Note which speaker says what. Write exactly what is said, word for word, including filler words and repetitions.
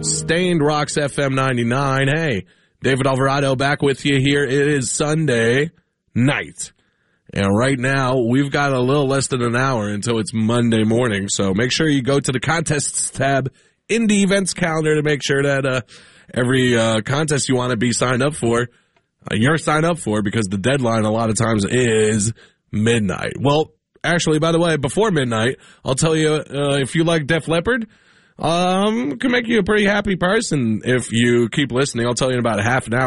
Speaker 1: Stained Rocks F M ninety-nine. Hey, David Alvarado back with you here. It is Sunday night. And right now, we've got a little less than an hour until it's Monday morning. So make sure you go to the contests tab in the events calendar to make sure that uh, every uh, contest you want to be signed up for, uh, you're signed up for, because the deadline a lot of times is midnight. Well, actually, by the way, before midnight, I'll tell you, uh, if you like Def Leppard, um, can make you a pretty happy person if you keep listening. I'll tell you in about a half an hour.